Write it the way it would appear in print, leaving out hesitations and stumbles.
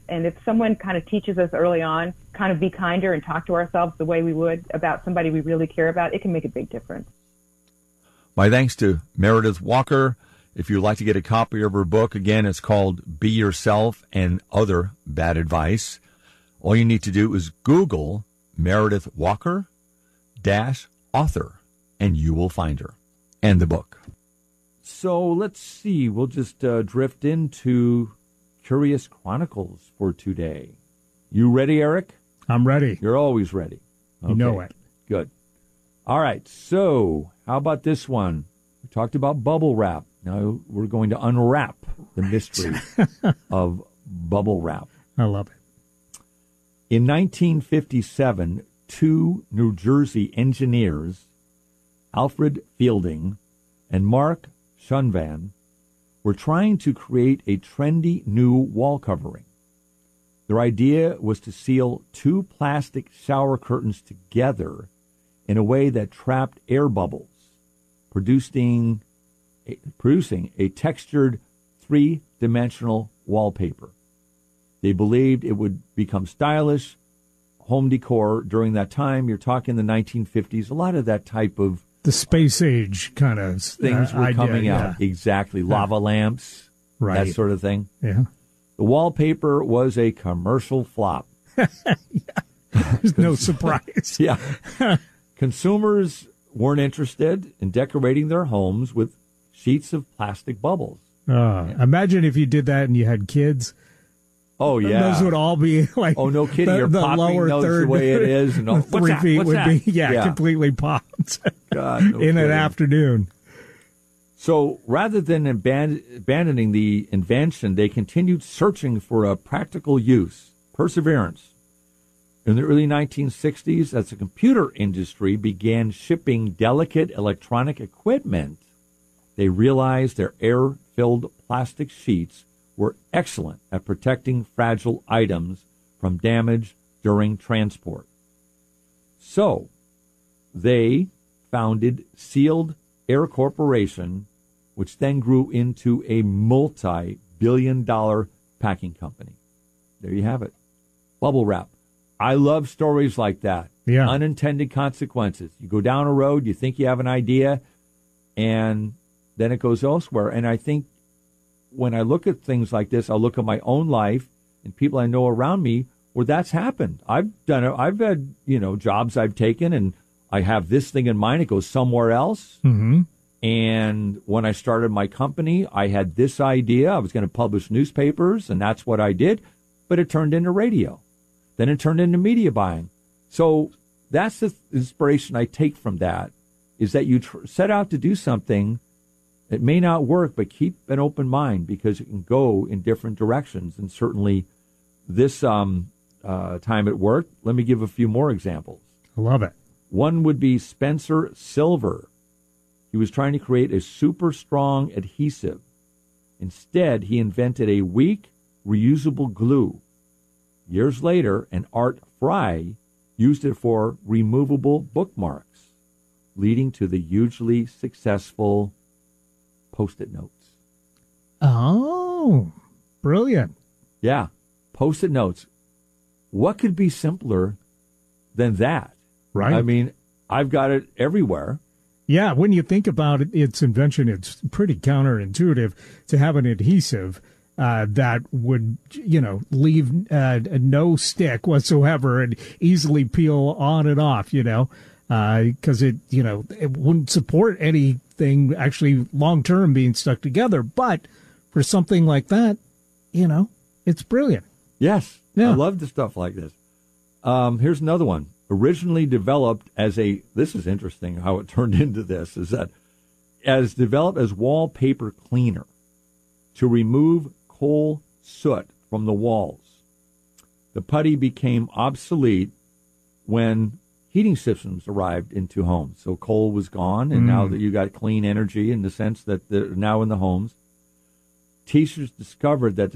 And if someone kind of teaches us early on, kind of be kinder and talk to ourselves the way we would about somebody we really care about, it can make a big difference. My thanks to Meredith Walker. If you'd like to get a copy of her book, again, it's called Be Yourself and Other Bad Advice. All you need to do is Google Meredith Walker -author, and you will find her and the book. So let's see. We'll just drift into Curious Chronicles for today. You ready, Eric? I'm ready. You're always ready. Okay. You know it. Good. All right. So how about this one? We talked about bubble wrap. Now we're going to unwrap the mystery of bubble wrap. I love it. In 1957, two New Jersey engineers, Alfred Fielding and Mark Shunvan, were trying to create a trendy new wall covering. Their idea was to seal two plastic shower curtains together in a way that trapped air bubbles, producing a textured three-dimensional wallpaper. They believed it would become stylish home decor during that time. You're talking the 1950s. A lot of that type of the space age kind of things were coming out. Exactly. Lava lamps, right. That sort of thing. Yeah. The wallpaper was a commercial flop. There's no surprise. Yeah. Consumers weren't interested in decorating their homes with sheets of plastic bubbles. Imagine if you did that and you had kids. Oh, yeah. Those would all be like, oh, no kidding. You're the popping lower those third, the way it is. And all, 3 feet would be, completely popped God, no in kidding. an afternoon. So rather than abandoning the invention, they continued searching for a practical use, perseverance. In the early 1960s, as the computer industry began shipping delicate electronic equipment, they realized their air-filled plastic sheets were excellent at protecting fragile items from damage during transport. So they founded Sealed Air Corporation, which then grew into a multi-billion-dollar packing company. There you have it. Bubble wrap. I love stories like that. Yeah. Unintended consequences. You go down a road, you think you have an idea, and then it goes elsewhere. And I think when I look at things like this, I'll look at my own life and people I know around me where that's happened. I've done it. I've had, jobs I've taken, and I have this thing in mind. It goes somewhere else. Mm-hmm. And when I started my company, I had this idea. I was going to publish newspapers, and that's what I did. But it turned into radio. Then it turned into media buying. So that's the inspiration I take from that, is that you set out to do something. It may not work, but keep an open mind because it can go in different directions. And certainly this time it worked. Let me give a few more examples. I love it. One would be Spencer Silver. He was trying to create a super strong adhesive. Instead, he invented a weak, reusable glue. Years later, and Art Fry used it for removable bookmarks, leading to the hugely successful Post-it notes. Oh, brilliant. Yeah, Post-it notes. What could be simpler than that? Right. I mean, I've got it everywhere. Yeah, when you think about its invention, it's pretty counterintuitive to have an adhesive that would, leave no stick whatsoever and easily peel on and off, because it wouldn't support anything actually long-term being stuck together. But for something like that, it's brilliant. Yes. Yeah. I love the stuff like this. Here's another one. Originally developed as this is interesting how it turned into this, is that as developed as wallpaper cleaner to remove coal soot from the walls. The putty became obsolete when heating systems arrived into homes. So coal was gone, and now that you got clean energy in the sense that they're now in the homes, teachers discovered that